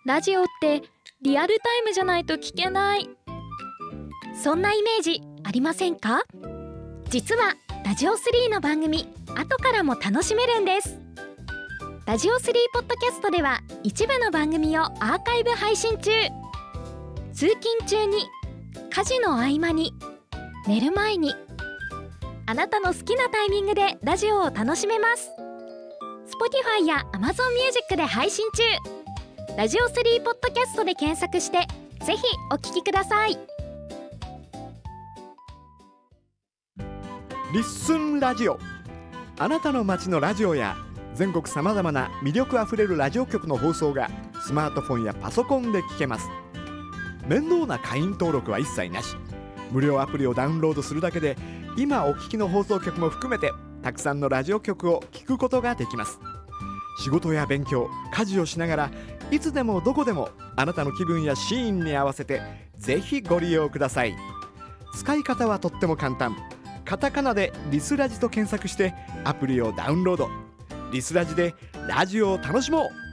ラジオってリアルタイムじゃないと聞けない、そんなイメージありませんか？実はラジオ3の番組後からも楽しめるんです。ラジオ3ポッドキャストでは一部の番組をアーカイブ配信中。通勤中に、家事の合間に、寝る前に、あなたの好きなタイミングでラジオを楽しめます。 Spotify や Amazon Music で配信中。ラジオ3ポッドキャストで検索してぜひお聞きください。 リッスンラジオ、あなたの街のラジオや全国さまざまな魅力あふれるラジオ局の放送がスマートフォンやパソコンで聞けます。面倒な会員登録は一切なし、無料アプリをダウンロードするだけで今お聞きの放送局も含めてたくさんのラジオ局を聞くことができます。仕事や勉強、家事をしながらいつでもどこでもあなたの気分やシーンに合わせてぜひご利用ください。使い方はとっても簡単。カタカナでリスラジと検索してアプリをダウンロード。リスラジでラジオを楽しもう。